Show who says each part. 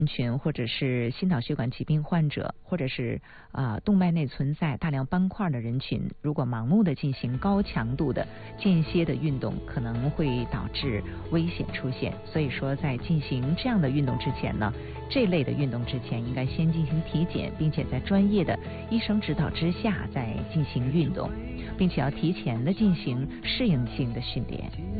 Speaker 1: 群或者是心脑血管疾病患者，或者是动脉内存在大量斑块的人群，如果盲目的进行高强度的间歇的运动，可能会导致危险出现。所以说在进行这样的运动之前呢，这类的运动之前应该先进行体检，并且在专业的医生指导之下再进行运动，并且要提前的进行适应性的训练。